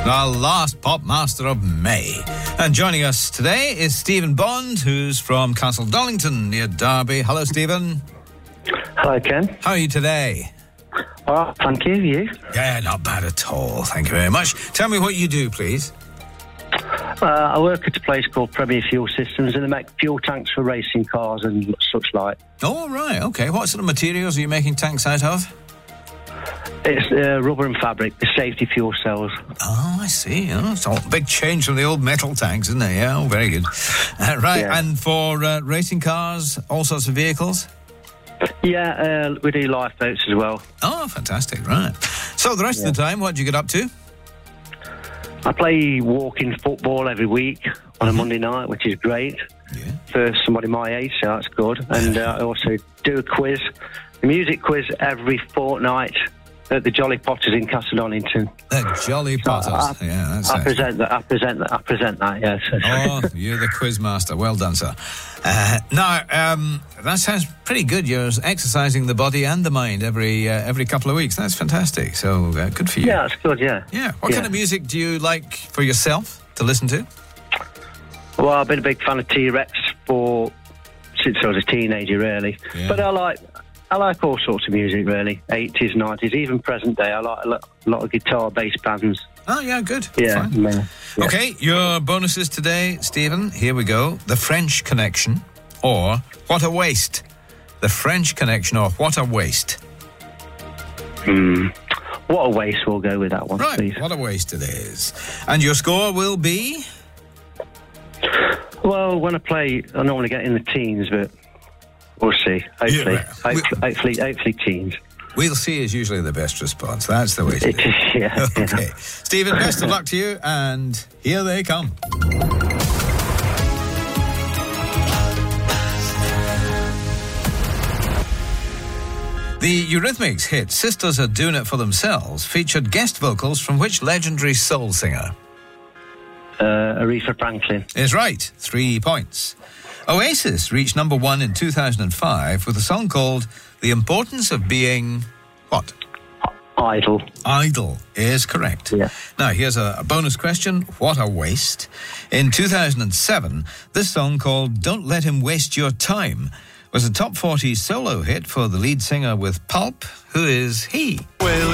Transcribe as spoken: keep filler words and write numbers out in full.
the last pop master of May. And joining us today is Stephen Bond, who's from Castle Donington near Derby. Hello, Stephen. Hello, Ken. How are you today? All right, thank you. You? Yeah, not bad at all. Thank you very much. Tell me what you do, please. Uh, I work at a place called Premier Fuel Systems, and they make fuel tanks for racing cars and such like. Oh, right, OK. What sort of materials are you making tanks out of? It's uh, rubber and fabric, the safety fuel cells. Oh, I see. Oh, it's a big change from the old metal tanks, isn't it? Yeah, oh, very good. Uh, right, Yeah. and for uh, racing cars, all sorts of vehicles? Yeah, uh, we do lifeboats as well. Oh, fantastic, right. So the rest Yeah. of the time, what do you get up to? I play walking football every week on a Monday night, which is great Yeah. for somebody my age, so that's good. And uh, I also do a quiz, a music quiz every fortnight at the Jolly Potters in Castle Donington. The Jolly Potters. I, yeah, that's I it. present that. I present that. I present that. Yes. Oh, you're the quiz master. Well done, sir. Uh, now, um, that sounds pretty good. You're exercising the body and the mind every uh, every couple of weeks. That's fantastic. So uh, good for you. Yeah, that's good. Yeah. Yeah. What Yeah. kind of music do you like for yourself to listen to? Well, I've been a big fan of T-Rex for since I was a teenager, really. Yeah. But I like I like all sorts of music, really. eighties, nineties, even present day. I like a lot, a lot of guitar, bass bands. Oh, yeah, good. Yeah. Fine. man. Yeah. Okay, your bonuses today, Stephen. Here we go. The French Connection or What a Waste. The French Connection or What a Waste. Hmm. What a waste. We'll go with that one, Right, please. what a waste it is. And your score will be? Well, when I play, I normally get in the teens, but we'll see. Hopefully, Yeah, right. hopefully, hopefully, hopefully teens. We'll see is usually the best response. That's the way to It do is, it. yeah. Okay. Stephen, best of luck to you, and here they come. The Eurythmics hit Sisters Are Doing It For Themselves featured guest vocals from which legendary soul singer? Uh, Aretha Franklin. Is right. Three points. Oasis reached number one in two thousand five with a song called The Importance of Being... what? Idol. Idle is correct. Yeah. Now, here's a, a bonus question. What a waste. In two thousand seven, this song called Don't Let Him Waste Your Time was a top forty solo hit for the lead singer with Pulp. Who is he? Well,